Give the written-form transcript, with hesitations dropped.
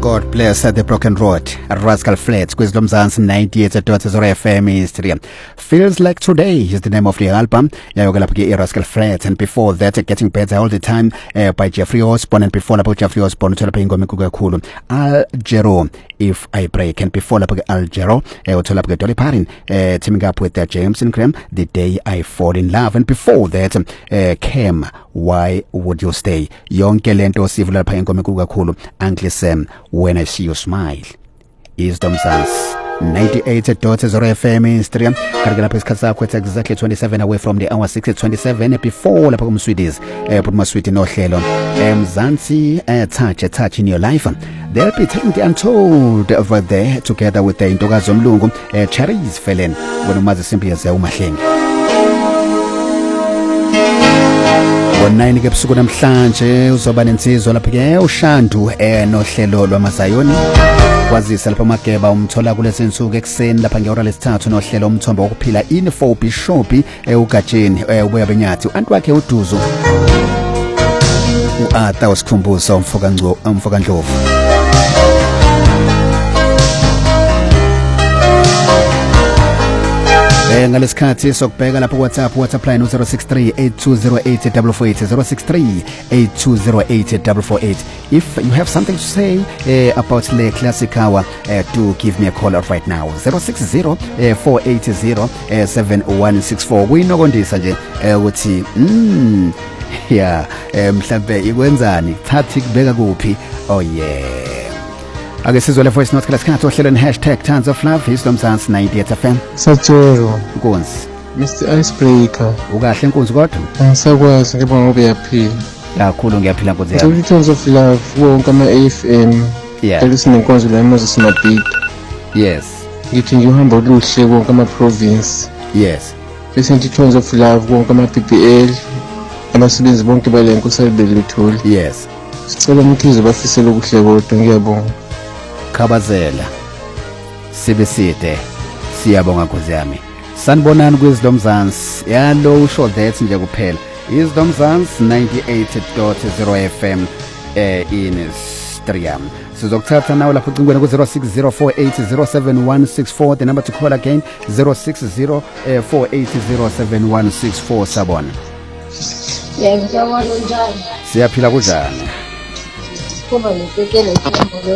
God bless the broken road. Rascal Flatts, Wisdom Zans 98.0 FM history. Feels like today is the name of the album. Rascal Flatts, and before that, Getting Better All the Time by Jeffrey Osborne, and before about Jeffrey Osborne, Al Gero, If I Break, and before Al Gero, Dolly Parton, teaming up with James and Graham, The Day I Fall in Love, and before that, Cam, Why Would You Stay? Young Kelento Civil Paying Uncle Sam, When I See You Smile. Wisdom Zans 98.0 FM history. It's exactly 27 away from the hour 6:27 before lapha kumsweeties put my sweet no hlelo Mzansi touch in your life. They'll be taking the untold over there together with the Intokazi Mlungu Cherries Felen when umazi simply as umahlenge. Ngo9 ke busuku namhlanje uzoba nensizwa lapha ke uShandu nohlelo lwamasayoni kwazisa lapha Mageba umthola kulezi insuku ekseni lapha ngehora lesithathu nohlelo umthombo wokuphila info Bishop uGatsheni ubuya benyathi uanti wakhe uDuzo uAtha usikhumbuzo umfoka Ndlovu. Ngalesikhathi sokubheka lapha WhatsApp line 063820888 063820888. If you have something to say about the classic hour, do give me a call right now 060-480-7164. Kuyinokondisa nje ukuthi yeah mhlambe ikwenzani thathi kubeka kuphi. Oh yeah, ake sizwe le voice note klasikhathi ohlelweni #tons of love Wisdom Zans 98 FM. Satshero Nkonzi Mr Icebreaker, ukahle Nkonzi kodwa angisakwazi ngibonga ngoba uyaphila kakhulu. Ngiyaphila Nkonzi yami. Tons of love wonke ama-FM lisinenkonzo la Moses Mabhida. Yes, ngithi ngihamba oluhle wonke ama-province. yes, bese ngithi tons of love wonke ama-PPL abasebenzi bonke bale nkosazana Lithuli. yes. Sicela umkhize bafisele okuhle kodwa ngiyabonga. Khabazela sibeside siyabonga Nkonzi yami. Sanibonani Wisdom Zans yalo usho that nje kuphela Wisdom Zans 98.0 FM in Striam. Sizokuthatha nawe lapho ucingweni ku 0604807164. The number to call again 0604807164. Sabona ngiyabona njani siyaphila kunjani kuba nesekele